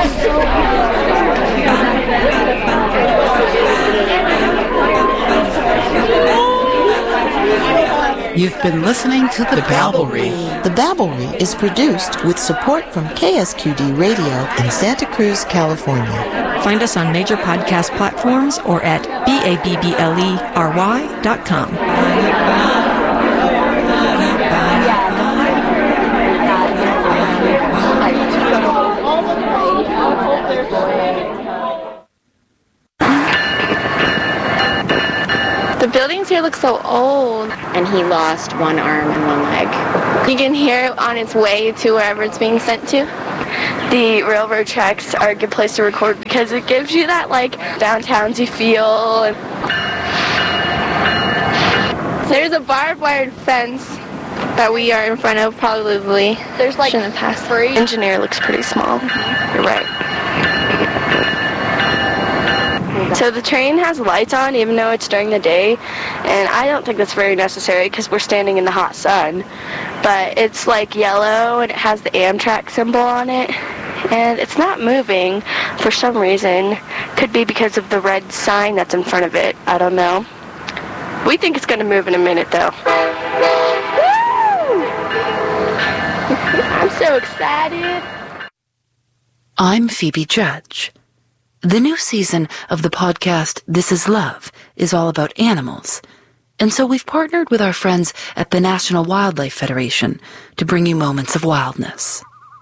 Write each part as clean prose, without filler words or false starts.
You've been listening to The Babblery. The Babblery is produced with support from KSQD Radio in Santa Cruz, California. Find us on major podcast platforms or at babblery.com. The buildings here look so old. And he lost one arm and one leg. You can hear it on its way to wherever it's being sent to. The railroad tracks are a good place to record because it gives you that, like, downtownsy feel. There's a barbed wire fence that we are in front of, probably. There's, like, shouldn't have passed. Engineer looks pretty small. You're right. So the train has lights on even though it's during the day, and I don't think that's very necessary because we're standing in the hot sun. But it's like yellow and it has the Amtrak symbol on it, and it's not moving for some reason. Could be because of the red sign that's in front of it. I don't know. We think it's going to move in a minute though. Woo! I'm so excited. I'm Phoebe Judge. The new season of the podcast This Is Love is all about animals, and so we've partnered with our friends at the National Wildlife Federation to bring you moments of wildness.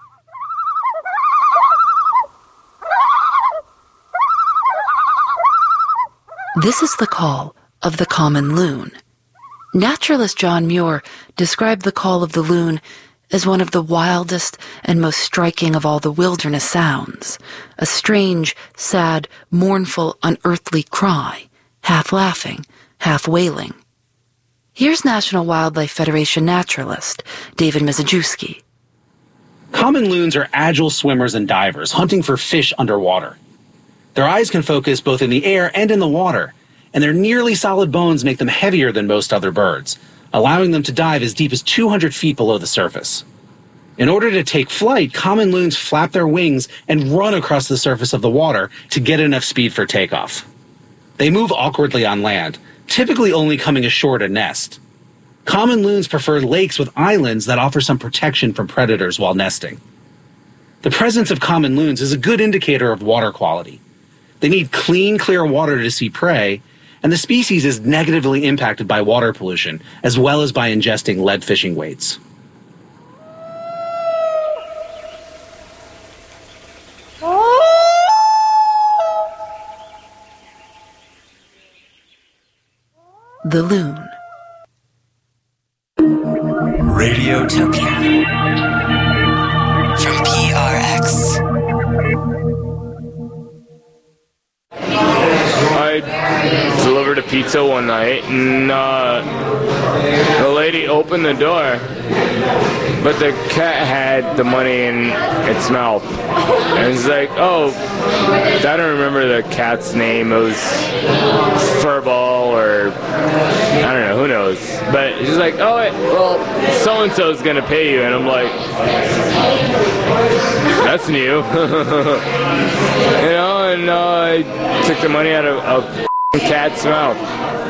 This is the call of the common loon. Naturalist John Muir described the call of the loon as one of the wildest and most striking of all the wilderness sounds, a strange, sad, mournful, unearthly cry, half laughing, half wailing. Here's National Wildlife Federation naturalist David Mizejewski. Common loons are agile swimmers and divers, hunting for fish underwater. Their eyes can focus both in the air and in the water, and their nearly solid bones make them heavier than most other birds, allowing them to dive as deep as 200 feet below the surface. In order to take flight, common loons flap their wings and run across the surface of the water to get enough speed for takeoff. They move awkwardly on land, typically only coming ashore to nest. Common loons prefer lakes with islands that offer some protection from predators while nesting. The presence of common loons is a good indicator of water quality. They need clean, clear water to see prey, and the species is negatively impacted by water pollution, as well as by ingesting lead fishing weights. The loon. Radiotopia from PRX. I delivered a pizza one night, and the lady opened the door, but the cat had the money in its mouth. And it's like, oh, I don't remember the cat's name. It was Furball, or I don't know, who knows. But she's like, oh, well, so-and-so's going to pay you. And I'm like, that's new. You know, and I took the money out of a cat's mouth.